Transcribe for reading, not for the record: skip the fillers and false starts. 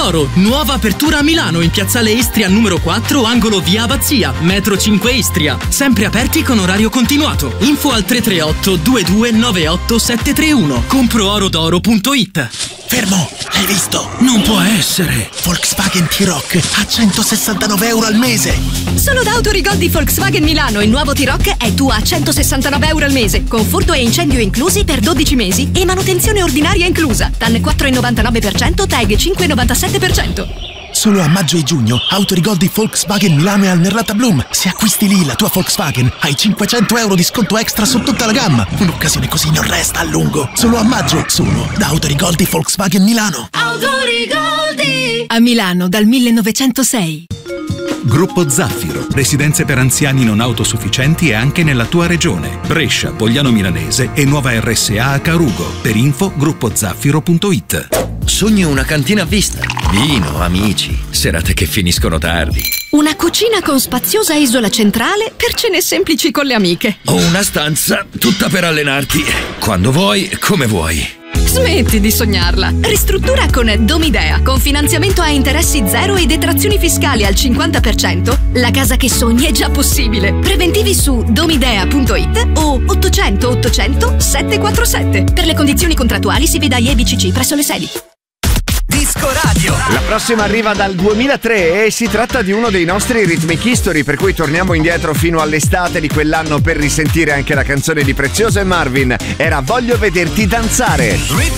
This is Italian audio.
d'Oro. Nuova apertura a Milano in piazzale Istria numero 4, angolo via Abbazia, metro 5 Istria. Sempre aperti con orario continuato. Info al 338 2298 731. Compro-oro-d'oro.it. Fermo, l'hai visto? Non può essere! Volkswagen T-Roc a 169 euro al mese! Solo da Autorigol di Volkswagen Milano il nuovo T-Roc è tuo a 169 euro al mese, con furto e incendio inclusi per 12 mesi e manutenzione ordinaria inclusa. TAN 4,99%, TAG 5,97%. Solo a maggio e giugno, Autorigol di Volkswagen Milano e al Nerlata Bloom. Se acquisti lì la tua Volkswagen, hai 500 euro di sconto extra su tutta la gamma. Un'occasione così non resta a lungo. Solo a maggio, solo da Autorigol di Volkswagen Milano. Autorigol a Milano dal 1906. Gruppo Zaffiro, residenze per anziani non autosufficienti anche nella tua regione. Brescia, Pogliano Milanese e nuova RSA a Carugo. Per info gruppozaffiro.it. Sogno una cantina a vista, vino, amici, serate che finiscono tardi. Una cucina con spaziosa isola centrale per cene semplici con le amiche. O una stanza tutta per allenarti, quando vuoi, come vuoi. Smetti di sognarla. Ristruttura con Domidea. Con finanziamento a interessi zero e detrazioni fiscali al 50%, la casa che sogni è già possibile. Preventivi su domidea.it o 800 800 747. Per le condizioni contrattuali si veda IEBCC presso le sedi. Disco Radio. La prossima arriva dal 2003 e si tratta di uno dei nostri Rhythmic History, per cui torniamo indietro fino all'estate di quell'anno per risentire anche la canzone di Prezioso e Marvin. Era Voglio vederti danzare.